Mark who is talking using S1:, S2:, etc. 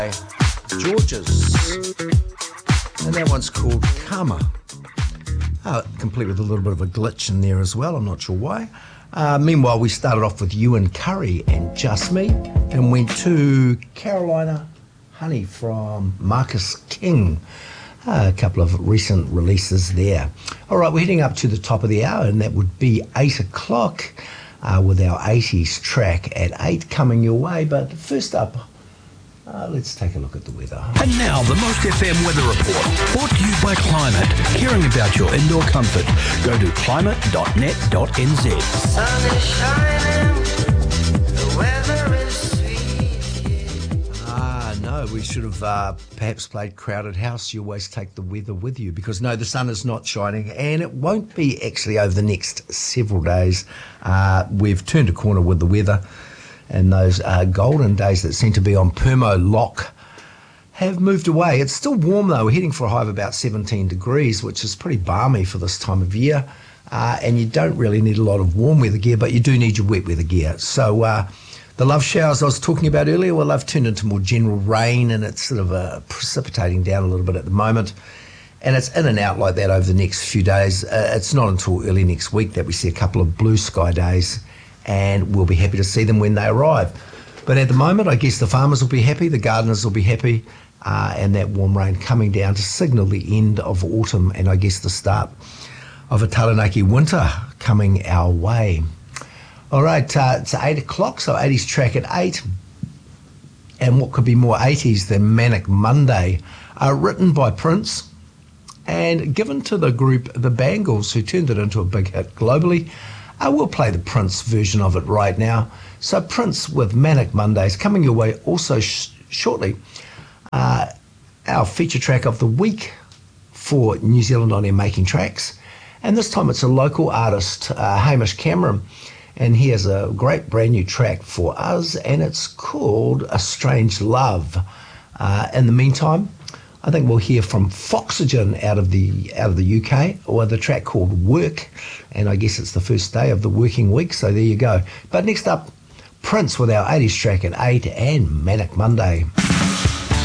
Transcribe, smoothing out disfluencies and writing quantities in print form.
S1: Georges, and that one's called Karma. Complete with a little bit of a glitch in there as well, I'm not sure why. Meanwhile, we started off with Ewan Curry and Just Me, and went to Carolina Honey from Marcus King. A couple of recent releases there. All right, we're heading up to the top of the hour, and that would be 8 o'clock with our 80s track at 8 coming your way. But first up, let's take a look at the weather.
S2: And now, the Most FM Weather Report, brought to you by Climate. Caring about your indoor comfort. Go to climate.net.nz.
S3: Sun is shining, the weather is sweet.
S1: No, we should have perhaps played Crowded House. You always take the weather with you, because no, the sun is not shining, and it won't be actually over the next several days. We've turned a corner with the weather, and those golden days that seem to be on Permo Lock have moved away. It's still warm though. We're heading for a high of about 17 degrees, which is pretty balmy for this time of year. And you don't really need a lot of warm weather gear, but you do need your wet weather gear. So the love showers I was talking about earlier, well, they've turned into more general rain, and it's sort of precipitating down a little bit at the moment. And it's in and out like that over the next few days. It's not until early next week that we see a couple of blue sky days, and we'll be happy to see them when they arrive. But at the moment, I guess the farmers will be happy, the gardeners will be happy, and that warm rain coming down to signal the end of autumn, and I guess the start of a Taranaki winter coming our way. All right, it's 8 o'clock, so 80s track at 8. And what could be more 80s than Manic Monday? Written by Prince and given to the group The Bangles, who turned it into a big hit globally. We'll play the Prince version of it right now. So Prince with Manic Mondays coming your way also shortly. Our feature track of the week for New Zealand On Air Making Tracks. And this time it's a local artist, Hamish Cameron. And he has a great brand new track for us, and it's called A Strange Love. In the meantime, I think we'll hear from Foxygen out of the UK, or the track called Work, and I guess it's the first day of the working week, so there you go. But next up, Prince with our 80s track at 8 and Manic Monday.